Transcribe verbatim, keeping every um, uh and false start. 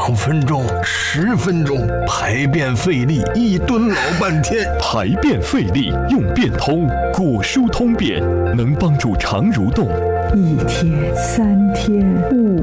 五分钟、十分钟，排便费力，一蹲老半天。 排便费力，用便通，果蔬通便，能帮助肠蠕动。 一天、三天、五